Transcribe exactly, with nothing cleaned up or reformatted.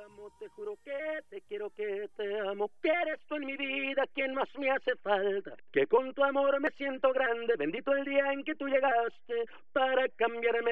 amo, te juro que te quiero, que te amo, que eres tú en mi vida quien más me hace falta, que con tu amor me siento grande, bendito el día en que tú llegaste para cambiarme